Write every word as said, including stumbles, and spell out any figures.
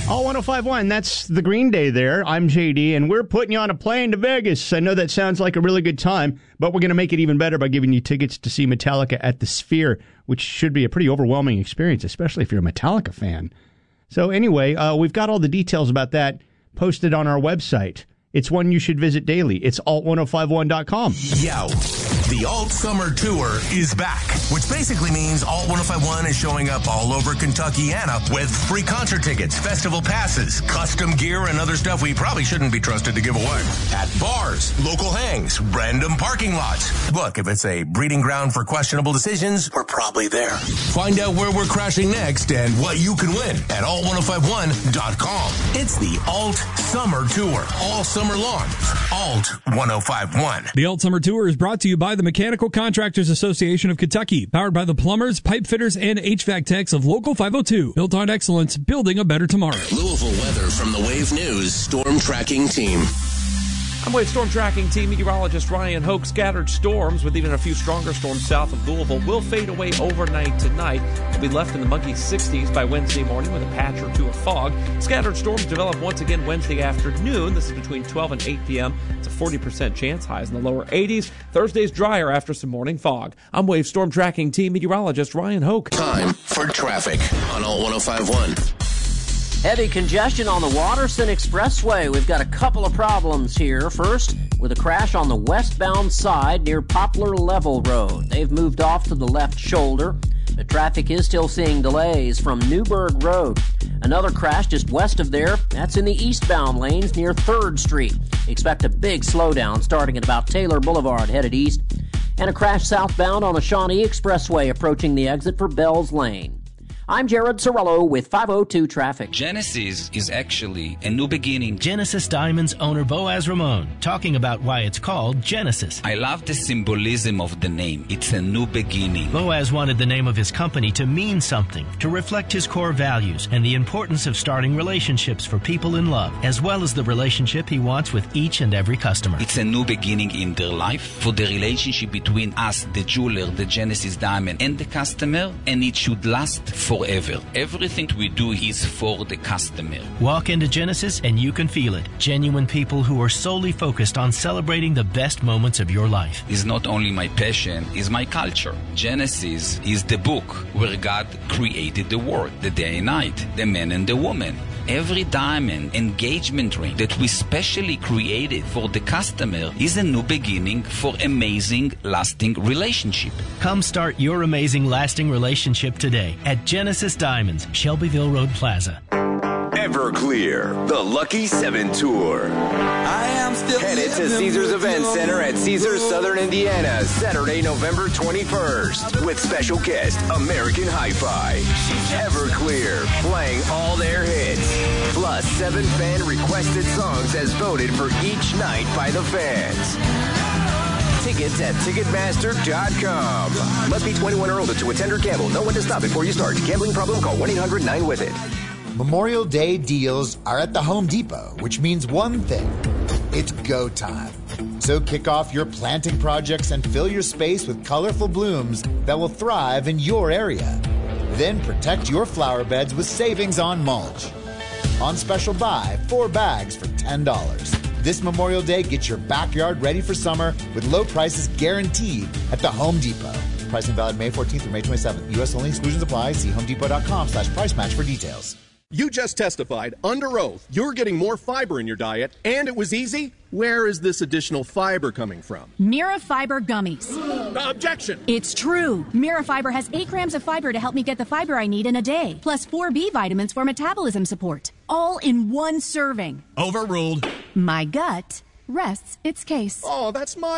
All one oh five point one, that's the Green Day there. I'm J D, and we're putting you on a plane to Vegas. I know that sounds like a really good time, but we're going to make it even better by giving you tickets to see Metallica at the Sphere, which should be a pretty overwhelming experience, especially if you're a Metallica fan. So anyway, uh, we've got all the details about that posted on our website. It's one you should visit daily. It's alt ten fifty-one dot com. Yo, the Alt Summer Tour is back, which basically means Alt ten fifty-one is showing up all over Kentuckiana with free concert tickets, festival passes, custom gear, and other stuff we probably shouldn't be trusted to give away. At bars, local hangs, random parking lots. Look, if it's a breeding ground for questionable decisions, we're probably there. Find out where we're crashing next and what you can win at alt ten fifty-one dot com. It's the Alt Summer Tour, all summer long. Alt ten fifty-one. The Alt Summer Tour is brought to you by the Mechanical Contractors Association of Kentucky, powered by the plumbers, pipe fitters, and H V A C techs of Local five oh two. Built on excellence, building a better tomorrow. Louisville weather from the Wave News Storm Tracking Team. I'm Wave Storm Tracking Team meteorologist Ryan Hoke. Scattered storms, with even a few stronger storms south of Louisville, will fade away overnight tonight. We'll be left in the muggy sixties by Wednesday morning with a patch or two of fog. Scattered storms develop once again Wednesday afternoon. This is between twelve and eight p.m. It's a forty percent chance, highs in the lower eighties. Thursday's drier after some morning fog. I'm Wave Storm Tracking Team meteorologist Ryan Hoke. Time for traffic on Alt ten fifty-one. Heavy congestion on the Watterson Expressway. We've got a couple of problems here. First, with a crash on the westbound side near Poplar Level Road. They've moved off to the left shoulder. The traffic is still seeing delays from Newburgh Road. Another crash just west of there. That's in the eastbound lanes near third Street. Expect a big slowdown starting at about Taylor Boulevard headed east. And a crash southbound on the Shawnee Expressway approaching the exit for Bells Lane. I'm Jared Sorello with five oh two Traffic. Genesis is actually a new beginning. Genesis Diamonds owner Boaz Ramon talking about why it's called Genesis. I love the symbolism of the name. It's a new beginning. Boaz wanted the name of his company to mean something, to reflect his core values and the importance of starting relationships for people in love, as well as the relationship he wants with each and every customer. It's a new beginning in their life for the relationship between us, the jeweler, the Genesis Diamond, and the customer, and it should last for Forever. Everything we do is for the customer. Walk into Genesis and you can feel it. Genuine people who are solely focused on celebrating the best moments of your life. It's not only my passion, it's my culture. Genesis is the book where God created the world, the day and night, the man and the woman. Every diamond engagement ring that we specially created for the customer is a new beginning for amazing, lasting relationship. Come start your amazing, lasting relationship today at Genesis Diamonds, Shelbyville Road Plaza. Everclear, the Lucky Seven Tour. I am still Headed to Caesars Event Center at Caesars Southern Indiana, Saturday, November twenty-first, with special guest American Hi-Fi. Everclear, playing all their hits, plus seven fan-requested songs as voted for each night by the fans. Tickets at Ticketmaster dot com. Must be twenty-one or older to attend or gamble. Know when to stop before you start. Gambling problem? Call one eight hundred nine with it. Memorial Day deals are at the Home Depot, which means one thing. It's go time. So kick off your planting projects and fill your space with colorful blooms that will thrive in your area. Then protect your flower beds with savings on mulch. On special buy, four bags for ten dollars. This Memorial Day, get your backyard ready for summer with low prices guaranteed at the Home Depot. Pricing valid May fourteenth through May twenty-seventh. U S only, exclusions apply. See homedepot.com slash price match for details. You just testified under oath you're getting more fiber in your diet, and it was easy. Where is this additional fiber coming from? Mira Fiber Gummies. Uh, objection! It's true. Mira Fiber has eight grams of fiber to help me get the fiber I need in a day, plus four B vitamins for metabolism support, all in one serving. Overruled. My gut rests its case. Oh, that's my